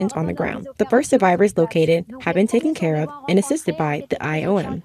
on the ground. The first survivors located have been taken care of and assisted by the IOM.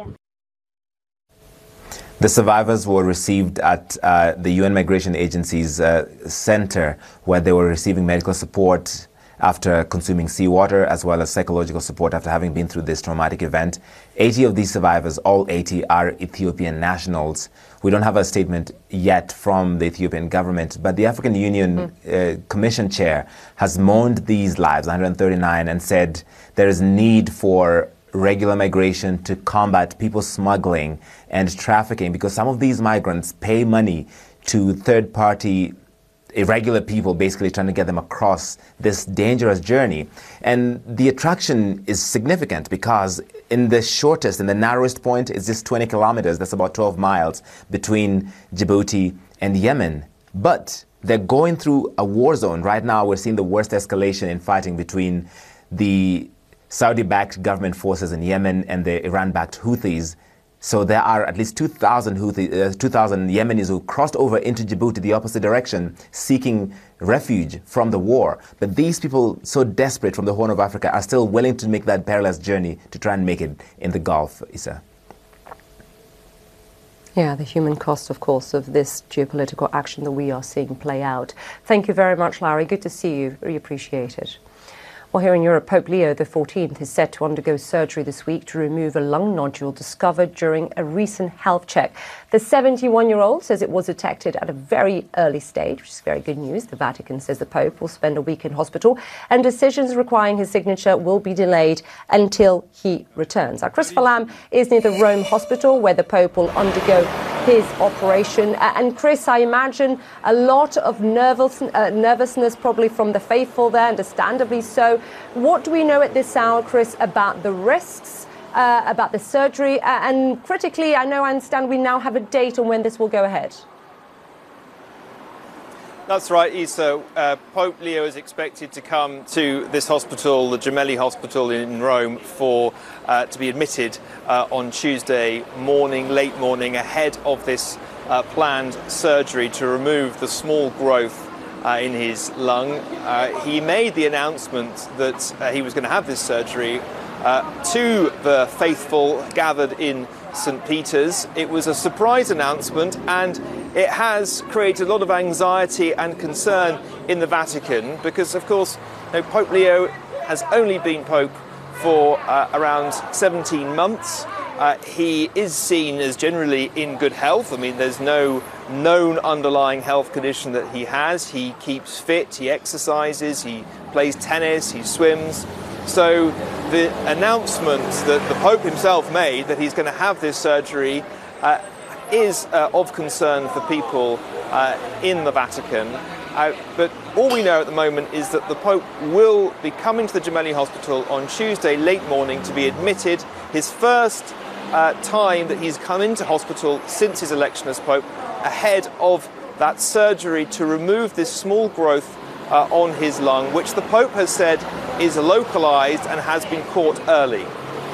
The survivors were received at the UN Migration Agency's center, where they were receiving medical support after consuming seawater, as well as psychological support after having been through this traumatic event. 80 of these survivors, all 80, are Ethiopian nationals. We don't have a statement yet from the Ethiopian government, but the African Union Commission chair has mourned these lives, 139, and said there is need for regular migration to combat people smuggling and trafficking, because some of these migrants pay money to third-party irregular people, basically trying to get them across this dangerous journey. And the attraction is significant because in the shortest, in the narrowest point, it's just 20 kilometers. That's about 12 miles between Djibouti and Yemen. But they're going through a war zone. Right now, we're seeing the worst escalation in fighting between the Saudi-backed government forces in Yemen and the Iran-backed Houthis. So there are at least 2,000 Yemenis who crossed over into Djibouti, the opposite direction, seeking refuge from the war. But these people, so desperate from the Horn of Africa, are still willing to make that perilous journey to try and make it in the Gulf, Issa. Yeah, the human cost, of course, of this geopolitical action that we are seeing play out. Thank you very much, Larry. Good to see you. Really appreciate it. Well, here in Europe, Pope Leo XIV is set to undergo surgery this week to remove a lung nodule discovered during a recent health check. The 71-year-old says it was detected at a very early stage, which is very good news. The Vatican says the Pope will spend a week in hospital and decisions requiring his signature will be delayed until he returns. Our Christopher Lamb is near the Rome hospital where the Pope will undergo his operation. And Chris, I imagine a lot of nervousness probably from the faithful there, understandably so. What do we know at this hour, Chris, about the risks, about the surgery? And critically, I understand we now have a date on when this will go ahead. That's right, Issa. Pope Leo is expected to come to this hospital, the Gemelli Hospital in Rome, to be admitted on Tuesday morning, late morning, ahead of this planned surgery to remove the small growth in his lung. He made the announcement that he was going to have this surgery to the faithful gathered in St. Peter's. It was a surprise announcement, and it has created a lot of anxiety and concern in the Vatican because, of course, Pope Leo has only been Pope for around 17 months. He is seen as generally in good health. I mean, there's no known underlying health condition that he has. He keeps fit, he exercises, he plays tennis, he swims. So the announcement that the Pope himself made that he's going to have this surgery is of concern for people in the Vatican. But all we know at the moment is that the Pope will be coming to the Gemelli Hospital on Tuesday late morning to be admitted. His first time that he's come into hospital since his election as Pope, ahead of that surgery to remove this small growth on his lung, which the Pope has said is localized and has been caught early.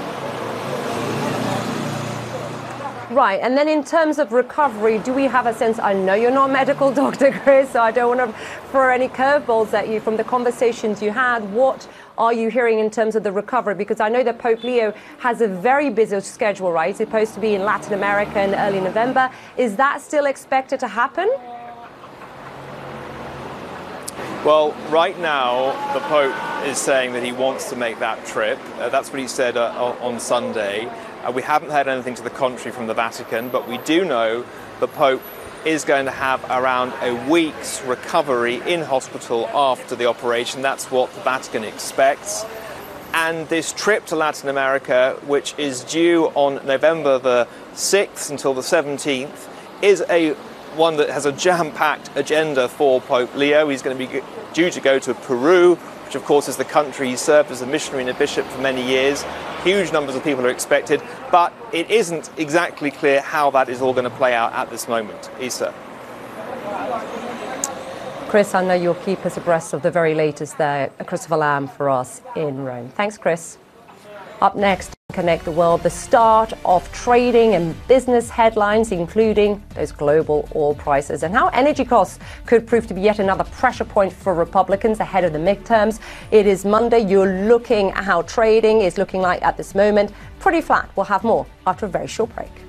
Right, and then in terms of recovery, do we have a sense? I know you're not a medical doctor, Chris, so I don't want to throw any curveballs at you from the conversations you had. What are you hearing in terms of the recovery? Because I know that Pope Leo has a very busy schedule, right? He's supposed to be in Latin America in early November. Is that still expected to happen? Well, right now, the Pope is saying that he wants to make that trip. That's what he said on Sunday. We haven't heard anything to the contrary from the Vatican, but we do know the Pope is going to have around a week's recovery in hospital after the operation. That's what the Vatican expects. And this trip to Latin America, which is due on November the 6th until the 17th, is one that has a jam-packed agenda for Pope Leo. He's going to be due to go to Peru, which of course is the country he served as a missionary and a bishop for many years. Huge numbers of people are expected, but it isn't exactly clear how that is all going to play out at this moment. Issa. Chris, I know you'll keep us abreast of the very latest there. Christopher Lamb for us in Rome. Thanks, Chris. Up next, connect the world, the start of trading and business headlines, including those global oil prices, and how energy costs could prove to be yet another pressure point for Republicans ahead of the midterms. It is Monday. You're looking at how trading is looking like at this moment. Pretty flat. We'll have more after a very short break.